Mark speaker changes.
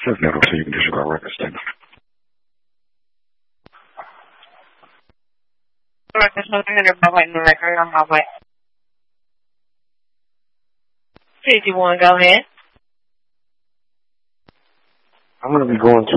Speaker 1: Says metal, so you can disregard records too.
Speaker 2: Records 100 by White record on my way. 51, go ahead.
Speaker 1: I'm going to be going to